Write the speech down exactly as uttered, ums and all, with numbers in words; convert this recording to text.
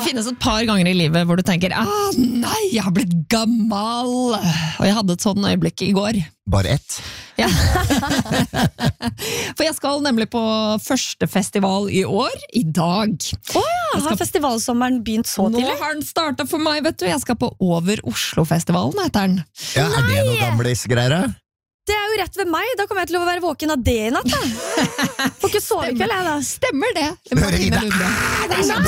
finnes et par ganger i livet hvor du tenker, ah, nei, jeg har blitt gammel. Og jeg hadde et sånn øyeblikk i går. Bare ett? Ja. For jeg skal nemlig på første festival i år, i dag. Åja, har festivalsommeren begynt så Nå tidlig? har den startet for meg, vet du. Jeg skal på Over Oslo-festivalen, heter den. Ja, er det noe gamlis-greier? Det er jo rett ved meg, da kommer jeg til å være våken av det i natt da. Får ikke sove i kveld jeg da. Stemmer det. Hører Ida, ah, det er så